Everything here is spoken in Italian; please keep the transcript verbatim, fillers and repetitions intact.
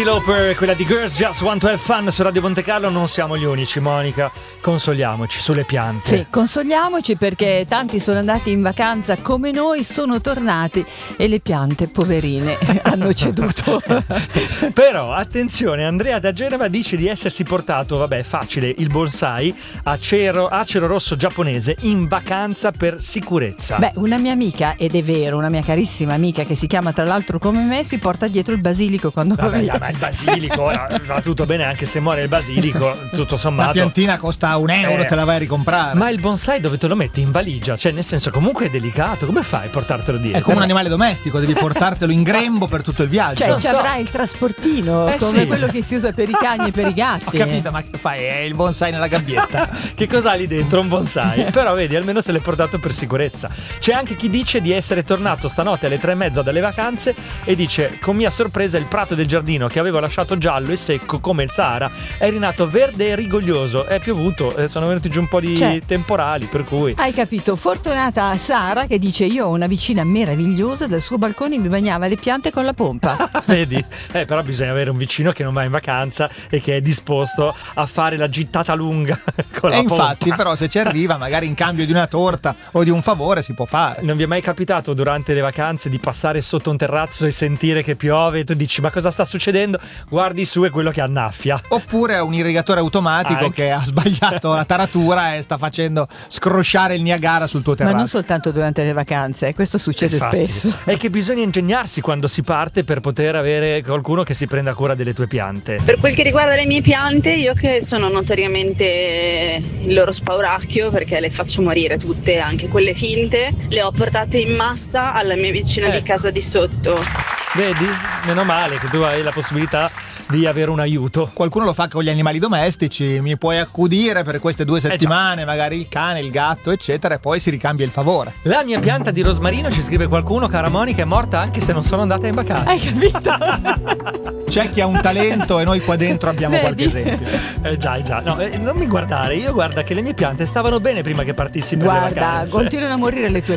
Cyndi Lauper, quella di Girls Just Want to Have Fun su Radio Monte Carlo. Non siamo gli unici, Monica, consoliamoci sulle piante. Sì, consoliamoci perché tanti sono andati in vacanza come noi, sono tornati e le piante, poverine, hanno ceduto. Però attenzione, Andrea da Genova dice di essersi portato, vabbè facile, il bonsai acero, acero rosso giapponese in vacanza per sicurezza. Beh, una mia amica, ed è vero, una mia carissima amica che si chiama tra l'altro come me, si porta dietro il basilico quando va via. Ma il basilico ora, va tutto bene anche se muore il basilico, tutto sommato. La piantina costa un euro, eh, te la vai a ricomprare. Ma il bonsai dove te lo metti? In valigia? Cioè nel senso comunque è delicato, come fai a portartelo dietro? È come un animale domestico, devi portartelo in grembo per tutto il viaggio. Cioè ci so. avrai il trasportino, Eh, come sì. quello che si usa per i cani e per i gatti. Ho capito, ma che fai? È il bonsai nella gabbietta. Che cosa ha lì dentro? Un bonsai. Però vedi, almeno se l'è portato per sicurezza. C'è anche chi dice di essere tornato stanotte alle tre e mezza dalle vacanze e dice: con mia sorpresa il prato del giardino che avevo lasciato giallo e secco come il Sahara è rinato verde e rigoglioso. È piovuto, eh, sono venuti giù un po' di Cioè, temporali, per cui hai capito, fortunata Sara che dice: io ho una vicina meravigliosa, dal suo balcone mi bagnava le piante con la pompa. vedi? Eh, però bisogna avere un vicino che non va in vacanza e che è disposto a fare la gittata lunga con la E infatti, pompa. però, se ci arriva, magari in cambio di una torta o di un favore, si può fare. Non vi è mai capitato durante le vacanze di passare sotto un terrazzo e sentire che piove e tu dici: ma cosa sta succedendo? Guardi su, è quello che annaffia. Oppure un irrigatore automatico Anche. che ha sbagliato la taratura e sta facendo scrosciare il Niagara sul tuo Ma terrazzo. non soltanto durante le vacanze, questo succede Infatti, spesso. è che bisogna ingegnarsi quando si parte per poter avere qualcuno che si prenda cura delle tue piante. Per quel che riguarda le mie piante, io che sono notoriamente il loro spauracchio perché le faccio morire tutte, anche quelle finte, le ho portate in massa alla mia vicina Ecco. di casa di sotto. Vedi? Meno male che tu hai la possibilità di avere un aiuto. Qualcuno lo fa con gli animali domestici, mi puoi accudire per queste due settimane, magari il cane, il gatto, eccetera, e poi si ricambia il favore. La mia pianta di rosmarino, ci scrive qualcuno, cara Monica, è morta anche se non sono andata in vacanza. Hai capito? C'è chi ha un talento e noi qua dentro abbiamo Vedi? qualche esempio. Eh già, eh già. No, eh, non mi guardare, io guarda che le mie piante stavano bene prima che partissi per le Guarda, vacanze. continuano a morire le tue